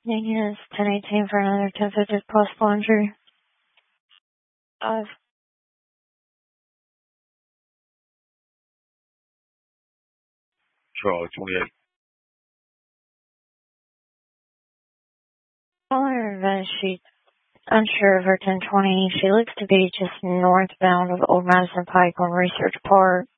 Negative 1018 for another 1050 possible injury. 5. Charlie 28. Caller advised she's unsure of her 1020. She looks to be just northbound of Old Madison Pike on Research Park.